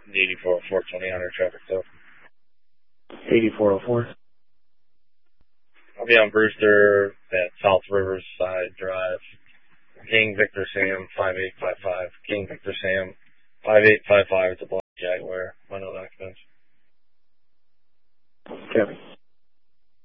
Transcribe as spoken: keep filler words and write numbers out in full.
eighty-four oh four, twenty hundred traffic still. eighty-four oh four. I'll be on Brewster at South Riverside Drive. King Victor Sam five eight five five. King Victor Sam five eight five five. It's a black Jaguar. Window occupants. Copy.